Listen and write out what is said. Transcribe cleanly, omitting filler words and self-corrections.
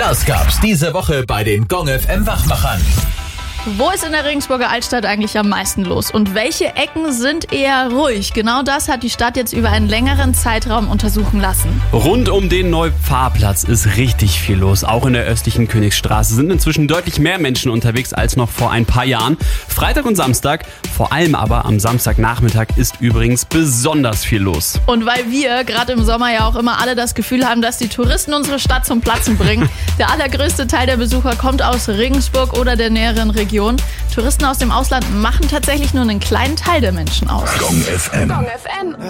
Das gab's diese Woche bei den Gong FM Wachmachern. Wo ist in der Regensburger Altstadt eigentlich am meisten los? Und welche Ecken sind eher ruhig? Genau das hat die Stadt jetzt über einen längeren Zeitraum untersuchen lassen. Rund um den Neupfarrplatz ist richtig viel los. Auch in der östlichen Königsstraße sind inzwischen deutlich mehr Menschen unterwegs als noch vor ein paar Jahren. Freitag und Samstag, vor allem aber am Samstagnachmittag, ist übrigens besonders viel los. Und weil wir gerade im Sommer ja auch immer alle das Gefühl haben, dass die Touristen unsere Stadt zum Platzen bringen. Der allergrößte Teil der Besucher kommt aus Regensburg oder der näheren Region. Touristen aus dem Ausland machen tatsächlich nur einen kleinen Teil der Menschen aus. Gong FM. Gong FM.